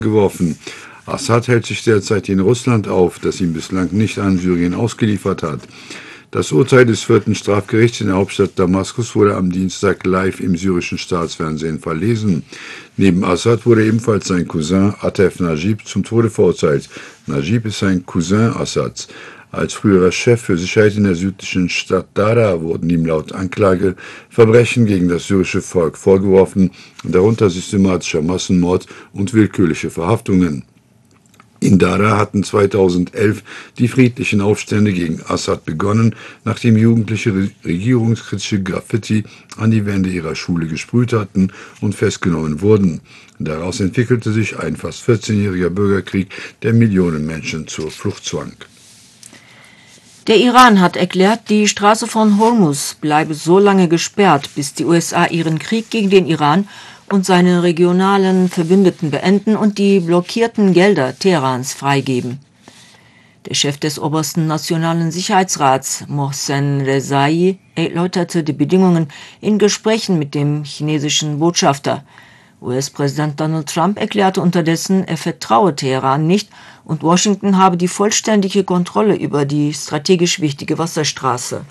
geworfen. Assad hält sich derzeit in Russland auf, das ihn bislang nicht an Syrien ausgeliefert hat. Das Urteil des 4. Strafgerichts in der Hauptstadt Damaskus wurde am Dienstag live im syrischen Staatsfernsehen verlesen. Neben Assad wurde ebenfalls sein Cousin Atef Najib zum Tode verurteilt. Najib ist ein Cousin Assads. Als früherer Chef für Sicherheit in der südlichen Stadt Dara wurden ihm laut Anklage Verbrechen gegen das syrische Volk vorgeworfen, darunter systematischer Massenmord und willkürliche Verhaftungen. In Dara hatten 2011 die friedlichen Aufstände gegen Assad begonnen, nachdem Jugendliche regierungskritische Graffiti an die Wände ihrer Schule gesprüht hatten und festgenommen wurden. Daraus entwickelte sich ein fast 14-jähriger Bürgerkrieg, der Millionen Menschen zur Flucht zwang. Der Iran hat erklärt, die Straße von Hormuz bleibe so lange gesperrt, bis die USA ihren Krieg gegen den Iran und seine regionalen Verbündeten beenden und die blockierten Gelder Teherans freigeben. Der Chef des obersten Nationalen Sicherheitsrats, Mohsen Rezai, erläuterte die Bedingungen in Gesprächen mit dem chinesischen Botschafter. US-Präsident Donald Trump erklärte unterdessen, er vertraue Teheran nicht und Washington habe die vollständige Kontrolle über die strategisch wichtige Wasserstraße.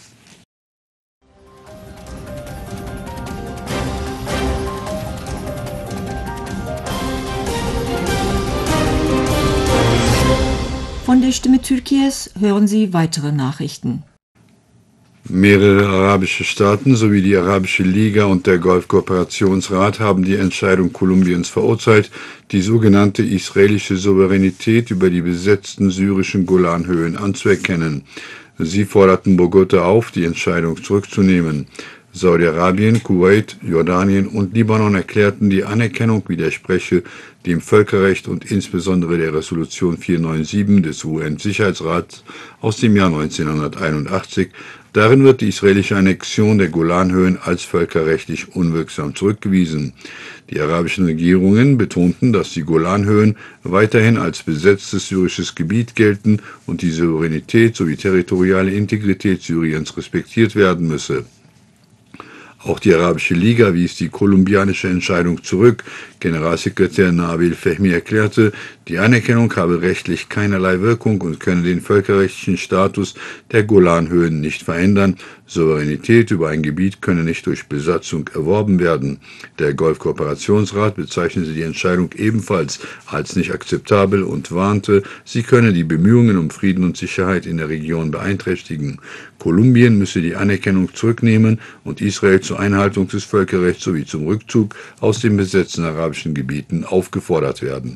Von der Stimme Türkies hören Sie weitere Nachrichten. Mehrere arabische Staaten sowie die Arabische Liga und der Golfkooperationsrat haben die Entscheidung Kolumbiens verurteilt, die sogenannte israelische Souveränität über die besetzten syrischen Golanhöhen anzuerkennen. Sie forderten Bogota auf, die Entscheidung zurückzunehmen. Saudi-Arabien, Kuwait, Jordanien und Libanon erklärten, die Anerkennung widerspreche dem Völkerrecht und insbesondere der Resolution 497 des UN-Sicherheitsrats aus dem Jahr 1981. Darin wird die israelische Annexion der Golanhöhen als völkerrechtlich unwirksam zurückgewiesen. Die arabischen Regierungen betonten, dass die Golanhöhen weiterhin als besetztes syrisches Gebiet gelten und die Souveränität sowie territoriale Integrität Syriens respektiert werden müsse. Auch die Arabische Liga wies die kolumbianische Entscheidung zurück. Generalsekretär Nabil Fehmi erklärte, die Anerkennung habe rechtlich keinerlei Wirkung und könne den völkerrechtlichen Status der Golanhöhen nicht verändern. Souveränität über ein Gebiet könne nicht durch Besatzung erworben werden. Der Golfkooperationsrat bezeichnete die Entscheidung ebenfalls als nicht akzeptabel und warnte, sie könne die Bemühungen um Frieden und Sicherheit in der Region beeinträchtigen. Kolumbien müsse die Anerkennung zurücknehmen und Israel zur Einhaltung des Völkerrechts sowie zum Rückzug aus den besetzten arabischen Gebieten aufgefordert werden.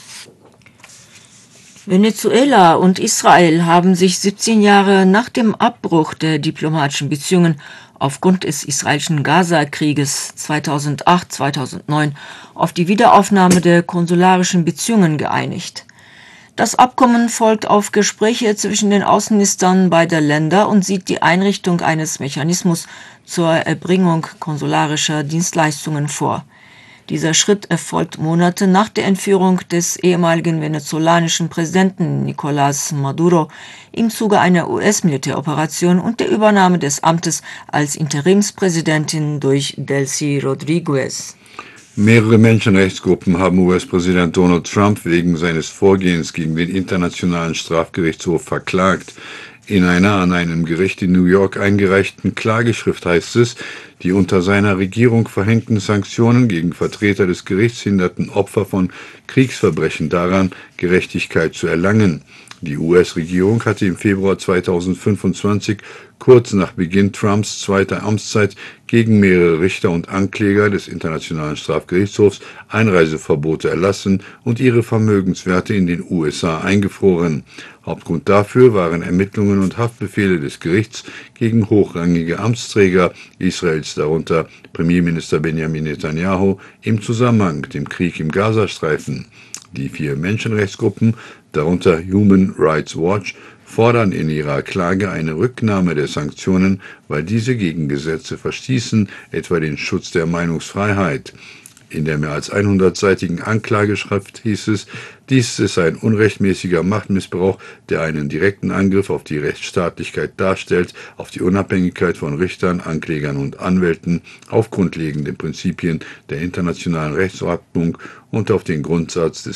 Venezuela und Israel haben sich 17 Jahre nach dem Abbruch der diplomatischen Beziehungen aufgrund des israelischen Gaza-Krieges 2008-2009 auf die Wiederaufnahme der konsularischen Beziehungen geeinigt. Das Abkommen folgt auf Gespräche zwischen den Außenministern beider Länder und sieht die Einrichtung eines Mechanismus zur Erbringung konsularischer Dienstleistungen vor. Dieser Schritt erfolgt Monate nach der Entführung des ehemaligen venezolanischen Präsidenten Nicolás Maduro im Zuge einer US-Militäroperation und der Übernahme des Amtes als Interimspräsidentin durch Delcy Rodríguez. Mehrere Menschenrechtsgruppen haben US-Präsident Donald Trump wegen seines Vorgehens gegen den Internationalen Strafgerichtshof verklagt. In einer an einem Gericht in New York eingereichten Klageschrift heißt es, die unter seiner Regierung verhängten Sanktionen gegen Vertreter des Gerichts hinderten Opfer von Kriegsverbrechen daran, Gerechtigkeit zu erlangen. Die US-Regierung hatte im Februar 2025, kurz nach Beginn Trumps zweiter Amtszeit, gegen mehrere Richter und Ankläger des Internationalen Strafgerichtshofs Einreiseverbote erlassen und ihre Vermögenswerte in den USA eingefroren. Hauptgrund dafür waren Ermittlungen und Haftbefehle des Gerichts gegen hochrangige Amtsträger Israels, darunter Premierminister Benjamin Netanyahu, im Zusammenhang mit dem Krieg im Gazastreifen. Die 4 Menschenrechtsgruppen, darunter Human Rights Watch, fordern in ihrer Klage eine Rücknahme der Sanktionen, weil diese gegen Gesetze verstießen, etwa den Schutz der Meinungsfreiheit. In der mehr als 100-seitigen Anklageschrift hieß es, dies ist ein unrechtmäßiger Machtmissbrauch, der einen direkten Angriff auf die Rechtsstaatlichkeit darstellt, auf die Unabhängigkeit von Richtern, Anklägern und Anwälten, auf grundlegende Prinzipien der internationalen Rechtsordnung und auf den Grundsatz